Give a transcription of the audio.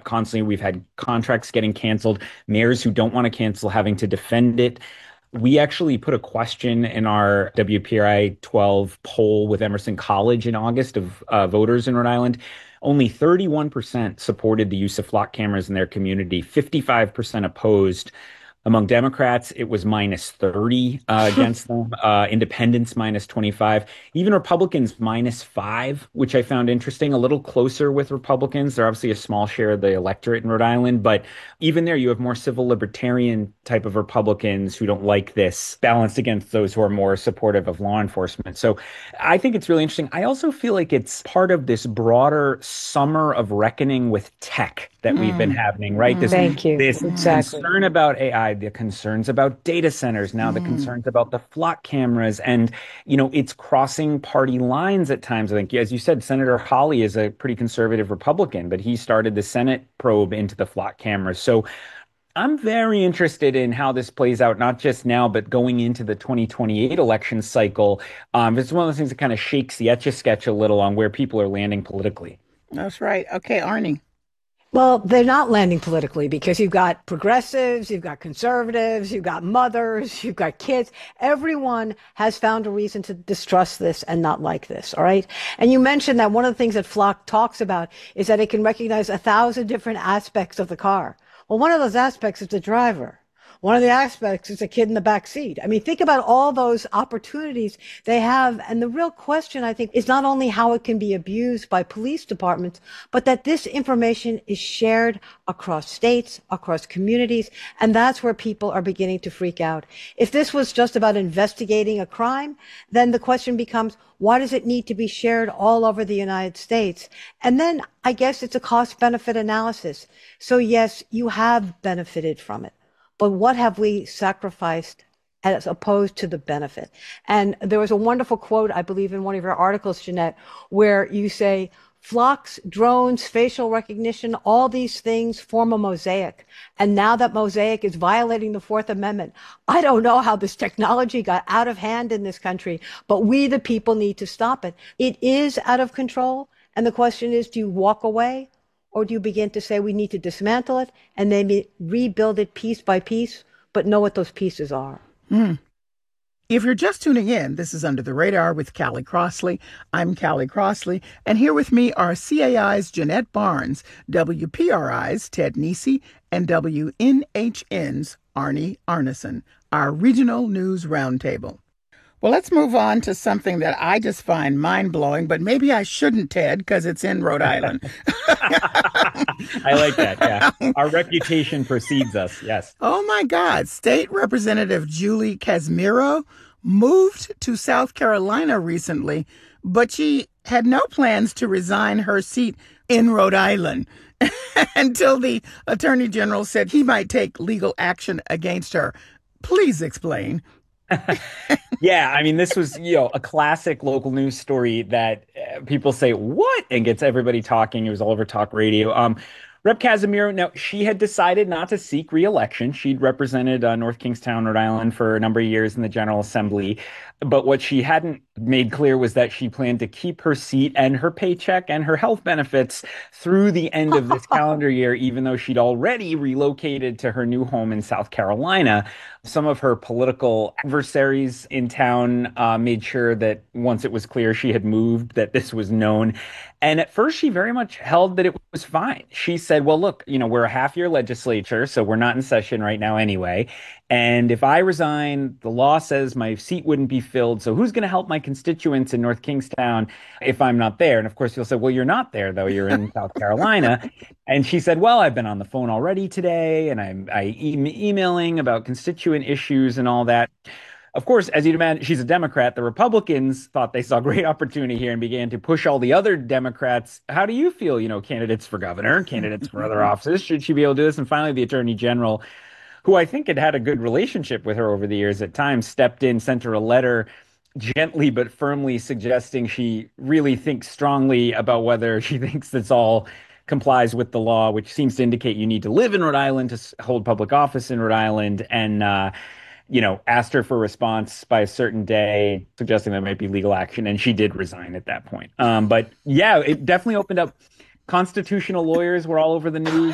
constantly. We've had contracts getting canceled, mayors who don't want to cancel having to defend it. We actually put a question in our WPRI 12 poll with Emerson College in August of voters in Rhode Island. Only 31% supported the use of flock cameras in their community, 55% opposed. Among Democrats, it was minus 30 against them. Independents minus 25. Even Republicans minus 5, which I found interesting. A little closer with Republicans. They're obviously a small share of the electorate in Rhode Island, but even there, you have more civil libertarian type of Republicans who don't like this, balanced against those who are more supportive of law enforcement. So I think it's really interesting. I also feel like it's part of this broader summer of reckoning with tech that we've been having, right? Thank you. This Exactly. concern about AI, the concerns about data centers, now the concerns about the flock cameras, and it's crossing party lines at times. I think, as you said, Senator Hawley is a pretty conservative Republican, but he started the Senate probe into the flock cameras. So I'm very interested in how this plays out, not just now, but going into the 2028 election cycle. It's one of those things that kind of shakes the Etch-a-Sketch a little on where people are landing politically. That's right. Okay, Arnie. Well, they're not landing politically because you've got progressives, you've got conservatives, you've got mothers, you've got kids. Everyone has found a reason to distrust this and not like this. All right. And you mentioned that one of the things that Flock talks about is that it can recognize 1,000 different aspects of the car. Well, one of those aspects is the driver. One of the aspects is a kid in the back seat. I mean, think about all those opportunities they have. And the real question, I think, is not only how it can be abused by police departments, but that this information is shared across states, across communities. And that's where people are beginning to freak out. If this was just about investigating a crime, then the question becomes, why does it need to be shared all over the United States? And then I guess it's a cost benefit analysis. So yes, you have benefited from it. But what have we sacrificed as opposed to the benefit? And there was a wonderful quote, I believe, in one of your articles, Jeanette, where you say, flocks, drones, facial recognition, all these things form a mosaic. And now that mosaic is violating the Fourth Amendment. I don't know how this technology got out of hand in this country, but we, the people, need to stop it. It is out of control. And the question is, do you walk away? Or do you begin to say we need to dismantle it and maybe rebuild it piece by piece, but know what those pieces are? If you're just tuning in, this is Under the Radar with Callie Crossley. I'm Callie Crossley, and here with me are CAI's Jeanette Barnes, WPRI's Ted Nesi, and WNHN's Arnie Arneson, our regional news roundtable. Well, let's move on to something that I just find mind-blowing, but maybe I shouldn't, Ted, because it's in Rhode Island. I like that, yeah. Our reputation precedes us, yes. Oh, my God. State Representative Julie Casimiro moved to South Carolina recently, but she had no plans to resign her seat in Rhode Island until the Attorney General said he might take legal action against her. Please explain. Yeah, I mean, this was, a classic local news story that people say, what? And gets everybody talking. It was all over talk radio. Rep. Casimiro, now, she had decided not to seek re-election. She'd represented North Kingstown, Rhode Island for a number of years in the General Assembly. But what she hadn't made clear was that she planned to keep her seat and her paycheck and her health benefits through the end of this calendar year, even though she'd already relocated to her new home in South Carolina. Some of her political adversaries in town made sure that once it was clear she had moved, that this was known. And at first, she very much held that it was fine. She said, well, look, we're a half-year legislature, so we're not in session right now anyway. And if I resign, the law says my seat wouldn't be filled. So who's going to help my constituents in North Kingstown if I'm not there? And of course, you'll say, well, you're not there, though. You're in South Carolina. And she said, well, I've been on the phone already today, and I'm emailing about constituent issues and all that. Of course, as you'd imagine, she's a Democrat. The Republicans thought they saw great opportunity here and began to push all the other Democrats. How do you feel, candidates for governor, candidates for other offices? Should she be able to do this? And finally, the Attorney General, who I think had a good relationship with her over the years at times, stepped in, sent her a letter gently but firmly suggesting she really thinks strongly about whether she thinks this all complies with the law, which seems to indicate you need to live in Rhode Island to hold public office in Rhode Island. And asked her for a response by a certain day, suggesting there might be legal action, and she did resign at that point. But yeah, it definitely opened up. Constitutional lawyers were all over the news.